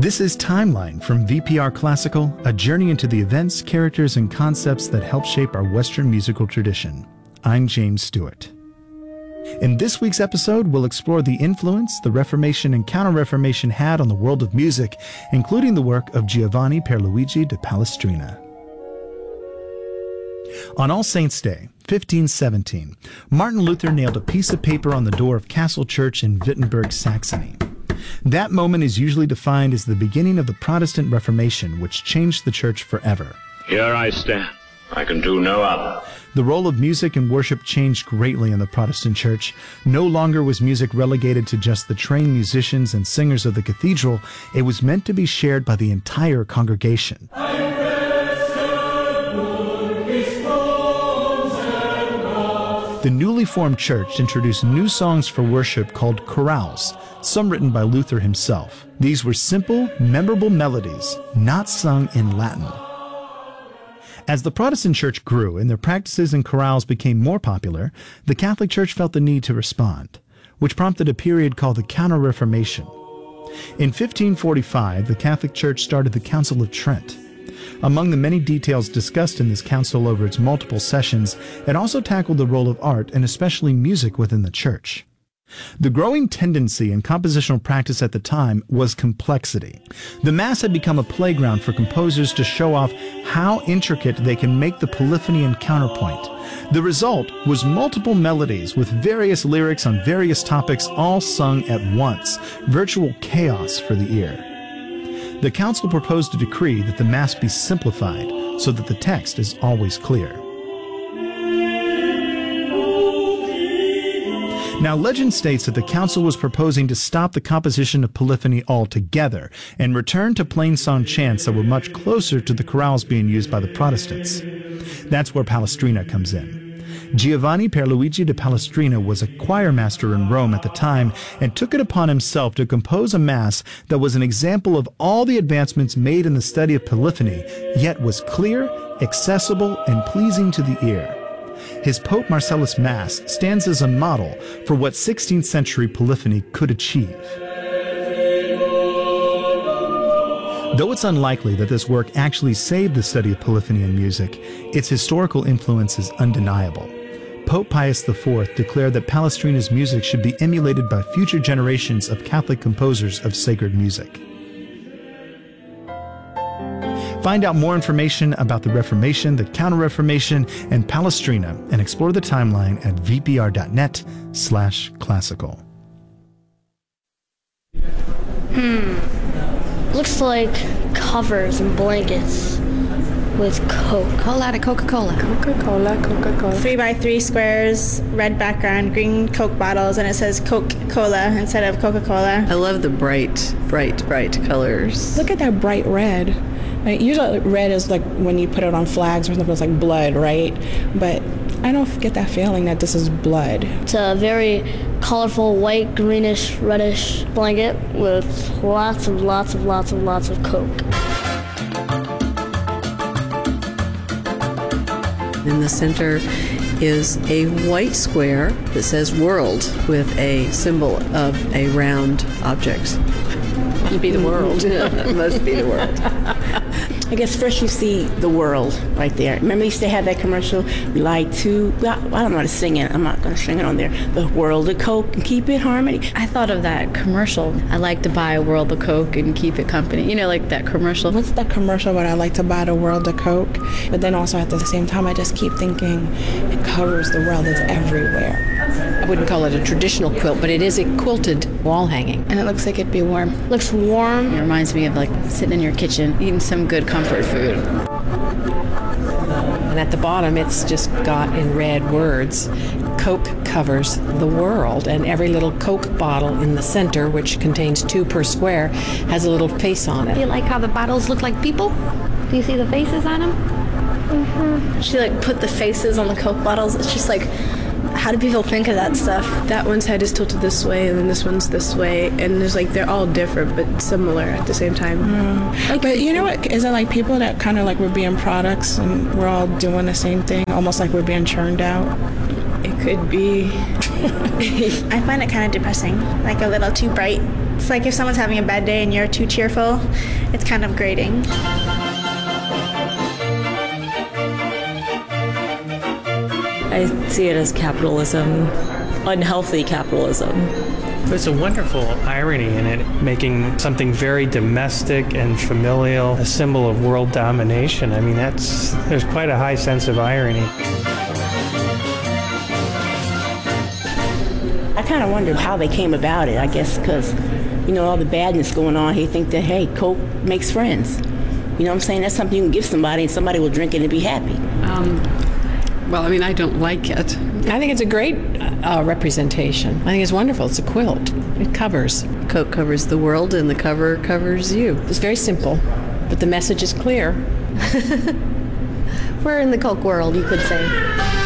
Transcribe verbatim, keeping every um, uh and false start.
This is Timeline from V P R Classical, a journey into the events, characters, and concepts that help shape our Western musical tradition. I'm James Stewart. In this week's episode, we'll explore the influence the Reformation and Counter-Reformation had on the world of music, including the work of Giovanni Pierluigi da Palestrina. On All Saints' Day, fifteen seventeen, Martin Luther nailed a piece of paper on the door of Castle Church in Wittenberg, Saxony. That moment is usually defined as the beginning of the Protestant Reformation, which changed the church forever. Here I stand. I can do no other. The role of music and worship changed greatly in the Protestant church. No longer was music relegated to just the trained musicians and singers of the cathedral. It was meant to be shared by the entire congregation. The newly formed church introduced new songs for worship called chorales, some written by Luther himself. These were simple, memorable melodies, not sung in Latin. As the Protestant church grew and their practices and chorales became more popular, the Catholic Church felt the need to respond, which prompted a period called the Counter-Reformation. In fifteen forty-five, the Catholic Church started the Council of Trent. Among the many details discussed in this council over its multiple sessions, it also tackled the role of art and especially music within the church. The growing tendency in compositional practice at the time was complexity. The Mass had become a playground for composers to show off how intricate they can make the polyphony and counterpoint. The result was multiple melodies with various lyrics on various topics all sung at once, virtual chaos for the ear. The council proposed a decree that the Mass be simplified so that the text is always clear. Now, legend states that the council was proposing to stop the composition of polyphony altogether and return to plain song chants that were much closer to the chorales being used by the Protestants. That's where Palestrina comes in. Giovanni Pierluigi da Palestrina was a choir master in Rome at the time and took it upon himself to compose a mass that was an example of all the advancements made in the study of polyphony, yet was clear, accessible, and pleasing to the ear. His Pope Marcellus Mass stands as a model for what sixteenth century polyphony could achieve. Though it's unlikely that this work actually saved the study of polyphony in music, its historical influence is undeniable. Pope Pius the Fourth declared that Palestrina's music should be emulated by future generations of Catholic composers of sacred music. Find out more information about the Reformation, the Counter-Reformation, and Palestrina, and explore the timeline at vpr.net slash classical. Hmm. Looks like covers and blankets with Coke. Call out a Coca-Cola. Coca-Cola, Coca-Cola. Three by three squares, red background, green Coke bottles, and it says Coca-Cola instead of Coca-Cola. I love the bright, bright, bright colors. Look at that bright red. Like, usually red is like when you put it on flags or something, it's like blood, right? But I don't get that feeling that this is blood. It's a very colorful white, greenish, reddish blanket with lots and lots of lots of lots of Coke. In the center is a white square that says world with a symbol of a round object. It'd be the world. It must be the world. I guess first you see the world right there. Remember, you used to have that commercial, we like to, I don't know how to sing it, I'm not going to sing it on there. The world of Coke and keep it harmony. I thought of that commercial. I like to buy a world of Coke and keep it company. You know, like that commercial. What's that commercial when I like to buy the world of Coke? But then also at the same time, I just keep thinking it covers the world, it's everywhere. I wouldn't call it a traditional quilt, but it is a quilted wall hanging. And it looks like it'd be warm. Looks warm. It reminds me of like sitting in your kitchen, eating some good comfort food. And at the bottom, it's just got in red words, Coke covers the world. And every little Coke bottle in the center, which contains two per square, has a little face on it. Do you like how the bottles look like people? Do you see the faces on them? Mm-hmm. She like put the faces on the Coke bottles. It's just like, how do people think of that stuff? That one's head is tilted this way, and then this one's this way, and there's like they're all different but similar at the same time. Mm. Like, but you know what? Is it like people that kind of like we're being products and we're all doing the same thing, almost like we're being churned out? It could be. I find it kind of depressing, like a little too bright It's like if someone's having a bad day and you're too cheerful, it's kind of grating. I see it as capitalism, unhealthy capitalism. There's a wonderful irony in it, making something very domestic and familial a symbol of world domination. I mean, that's there's quite a high sense of irony. I kind of wondered how they came about it, I guess, because, you know, all the badness going on, they think that, hey, Coke makes friends. You know what I'm saying? That's something you can give somebody and somebody will drink it and be happy. Um, well, I mean, I don't like it. I think it's a great uh, representation. I think it's wonderful. It's a quilt. It covers. Coke covers the world and the cover covers you. It's very simple, but the message is clear. We're in the Coke world, you could say.